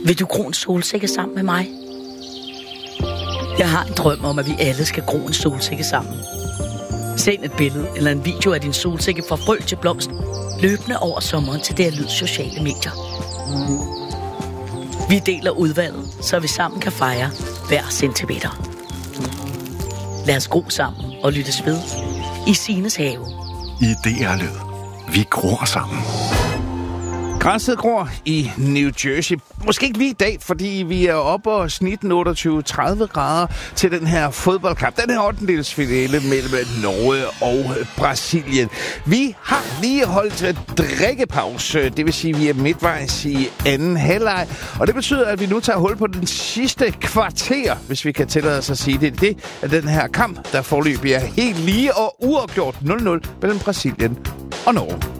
Vil du gro en solsikke sammen med mig? Jeg har en drøm om, at vi alle skal gro en solsikke sammen. Send et billede eller en video af din solsikke fra frø til blomst, løbende over sommeren til det her Lyds sociale medier. Vi deler udvalget, så vi sammen kan fejre hver centimeter. Lad os gro sammen og lyttes ved i Signes have. I DR-lyd. Vi gror sammen. Græsset gror i New Jersey. Måske ikke lige i dag, fordi vi er oppe og snitten 28-30 grader til den her fodboldkamp. Den her 8-delsfinale mellem Norge og Brasilien. Vi har lige holdt drikkepause, det vil sige, at vi er midtvejs i anden halvleg. Og det betyder, at vi nu tager hul på den sidste kvarter, hvis vi kan tillade os at sige det. Det er den her kamp, der foreløbig er helt lige og uafgjort 0-0 mellem Brasilien og Norge.